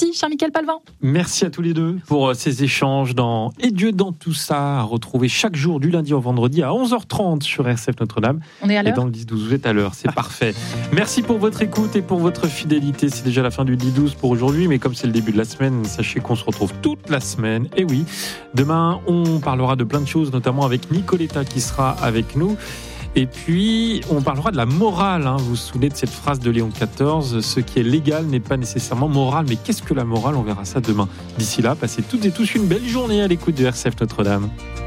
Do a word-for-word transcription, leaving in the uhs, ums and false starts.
Merci, cher Mickaël Palvin. Merci à tous les deux pour ces échanges dans Et Dieu dans tout ça, à retrouver chaque jour du lundi au vendredi à onze heures trente sur R C F Notre-Dame. On est à l'heure. Et dans le dix douze, vous êtes à l'heure, c'est parfait. Merci pour votre écoute et pour votre fidélité. C'est déjà la fin du dix douze pour aujourd'hui, mais comme c'est le début de la semaine, sachez qu'on se retrouve toute la semaine. Et oui, demain, on parlera de plein de choses, notamment avec Nicoletta qui sera avec nous. Et puis, on parlera de la morale. Hein. Vous vous souvenez de cette phrase de Léon quatorze, ce qui est légal n'est pas nécessairement moral. Mais qu'est-ce que la morale ? On verra ça demain. D'ici là, passez toutes et tous une belle journée à l'écoute de R C F Notre-Dame.